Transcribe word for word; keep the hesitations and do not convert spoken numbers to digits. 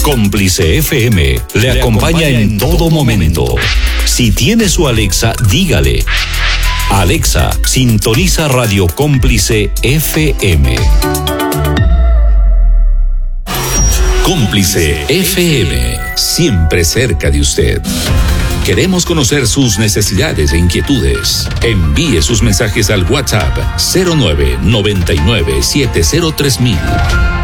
Cómplice F M le acompaña en todo momento. Si tiene su Alexa, dígale: Alexa, sintoniza Radio Cómplice F M. Cómplice F M, siempre cerca de usted. Queremos conocer sus necesidades e inquietudes. Envíe sus mensajes al WhatsApp cero nueve noventa y nueve siete cero tres mil.